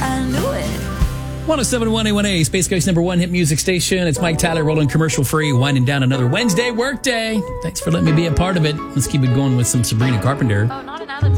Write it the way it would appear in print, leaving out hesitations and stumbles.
I knew it. 107.1 A1A, Space Coast #1 hit music station. It's Mike Tyler rolling commercial free, winding down another Wednesday workday. Thanks for letting me be a part of it. Let's keep it going with some Sabrina Carpenter. Oh, not another